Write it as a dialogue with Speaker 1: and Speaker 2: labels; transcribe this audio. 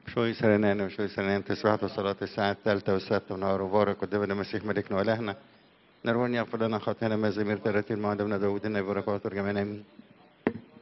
Speaker 1: شوي سرنان وشوي سرنان تسبحة وصلاة الساعة الثالثة والسادسة ونهار مبارك قدامنا المسيح ملكنا وإلهنا. نروان يغفر لنا خطايانا ما زمير ترتيل معدمنا داود النبي بركاته جميعا آمين.